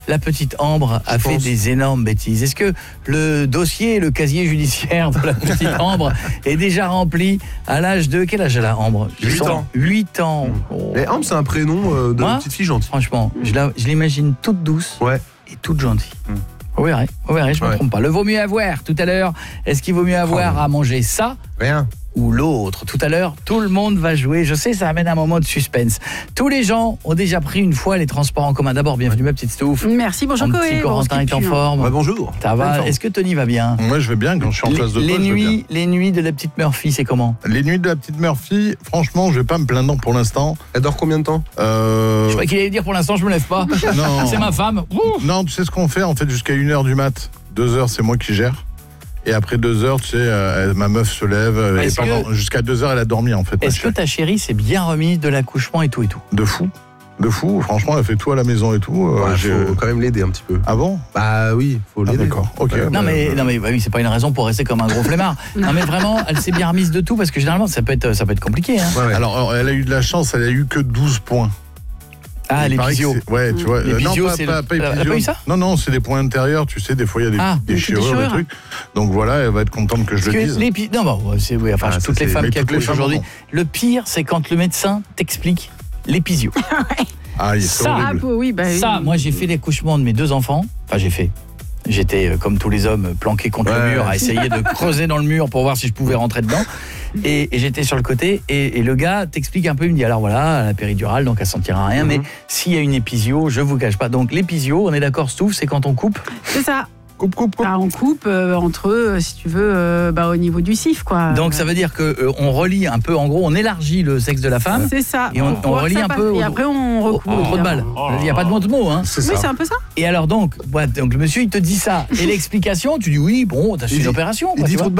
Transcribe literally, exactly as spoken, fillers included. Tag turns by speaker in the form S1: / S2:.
S1: la petite Ambre a
S2: Je
S1: fait
S2: pense.
S1: des énormes bêtises. Est-ce que le dossier, le casier judiciaire de la petite Ambre est déjà rempli à l'âge de... Quel âge elle a, Ambre?
S2: Huit ans.
S1: huit ans. Oh.
S2: Et Ambre, c'est un prénom euh, de
S1: Moi
S2: petite fille gentille.
S1: Franchement, je la- je l'imagine toute douce
S2: Ouais.
S1: et toute gentille.
S2: Mm.
S1: Vous verrez, vous verrez, je ne me
S2: Ouais.
S1: trompe pas. Le vaut mieux avoir, tout à l'heure, est-ce qu'il vaut mieux avoir à manger ça
S2: Rien.
S1: ou l'autre? Tout à l'heure, tout le monde va jouer. Je sais, ça amène un moment de suspense. Tous les gens ont déjà pris une fois les transports en commun. D'abord, bienvenue ma petite Stouff.
S3: Merci, bonjour
S1: Mon
S3: Coé.
S1: petit
S3: Bon,
S1: Corentin
S3: ce
S1: est
S3: qui
S1: en
S3: pue, hein.
S1: forme.
S2: Ouais, bonjour.
S1: Ça
S2: Bonne
S1: va?
S2: forme.
S1: Est-ce que Tony va bien?
S4: Moi, je vais bien quand je suis en
S1: les,
S4: place de
S1: les
S4: poste. je vais
S1: nuits, les nuits de la petite Murphy, c'est comment?
S4: bien. Les nuits de la petite Murphy, franchement, je vais pas me plaindre pour l'instant.
S2: Elle dort combien de temps?
S4: Euh...
S1: Je croyais qu'il allait dire pour l'instant, je me lève pas.
S4: Non.
S1: C'est ma femme. Ouh.
S4: Non, tu sais ce qu'on fait en fait jusqu'à une heure du mat. Deux heures, c'est moi qui gère. Et après deux heures, tu sais, euh, elle- ma meuf se lève. euh, Et
S1: Est-ce
S4: pendant-
S1: que-
S4: jusqu'à deux heures, elle a dormi en fait. ma
S1: Est-ce que
S4: chérie.
S1: ta chérie s'est bien remise de l'accouchement et tout et tout?
S4: De fou. De fou. Franchement, elle fait tout à la maison et tout. euh,
S2: Ouais,
S4: j'ai-
S2: faut quand même l'aider un petit peu.
S4: Ah bon?
S2: Bah oui, faut
S4: Ah,
S2: l'aider.
S4: d'accord. Ok.
S2: Ouais.
S1: Non
S4: bah,
S1: mais
S4: bah,
S1: non mais bah oui, c'est pas une raison pour rester comme un gros flemmard. Non mais vraiment, elle s'est bien remise de tout parce que généralement ça peut être ça peut être compliqué hein.
S2: Ouais, ouais.
S4: Alors, alors, elle a eu de la chance, elle a eu que douze points.
S1: Ah,
S4: Il
S1: les
S4: paraît que
S1: physios.
S4: c'est- Ouais, tu vois.
S1: Les
S4: euh, non,
S1: physios,
S4: pas,
S1: c'est
S4: pas,
S1: le-
S4: pas
S1: elle a
S4: épizio.
S1: pas eu ça
S4: Non, non, c'est des points intérieurs, tu sais, des fois il y a des
S1: Ah,
S3: des
S4: déchirures,
S3: déchirures.
S4: des trucs. Donc voilà, elle va être contente que je
S1: Parce
S4: le
S1: que
S4: dise.
S1: les pi- non bon, c'est oui, enfin
S2: Ah, ça,
S1: toutes les
S2: c'est-
S1: femmes
S4: mais
S1: qui
S4: toutes les
S1: accouchent
S4: femmes
S1: aujourd'hui.
S4: en ont.
S1: Le pire, c'est quand le médecin t'explique l'épisio.
S4: Ah, c'est
S1: Ça,
S3: Ah,
S4: horrible.
S3: pour- oui, bah,
S1: Ça,
S3: oui.
S1: moi j'ai fait l'accouchement de mes deux enfants. Enfin, j'ai fait. J'étais, euh, comme tous les hommes, planqué contre
S2: Ouais.
S1: le mur, à essayer de creuser dans le mur pour voir si je pouvais rentrer dedans. Et, et j'étais sur le côté, et, et le gars t'explique un peu, il me dit, alors voilà, la péridurale, donc elle sentira rien,
S2: Mhm.
S1: mais s'il y a une épisio, je vous cache pas. Donc l'épisio, on est d'accord, Stouff, c'est quand on coupe.
S3: C'est ça.
S4: Coupe, coupe, coupe.
S3: Bah, on coupe euh, entre eux, si tu veux, euh, bah, au niveau du cif, quoi.
S1: Donc ça veut dire que euh, on relie un peu, en gros, on élargit le sexe de la femme.
S3: C'est ça.
S1: Et on-
S3: Pour
S1: on
S3: voir
S1: relie
S3: ça
S1: un
S3: passe.
S1: peu au-
S3: Et après, on
S1: Au,
S3: recouvre.
S1: au trou de balle. Il n'y a pas de mot de mots, hein.
S4: C'est
S3: Oui,
S4: ça.
S3: c'est un peu ça.
S1: Et alors donc, ouais, donc le monsieur il te dit ça, et l'explication, tu dis oui, bon, t'as fait
S2: Il
S1: une
S2: dit-
S1: opération.
S2: Il
S1: quoi,
S2: dit
S1: tu
S2: trop
S1: vois.
S2: de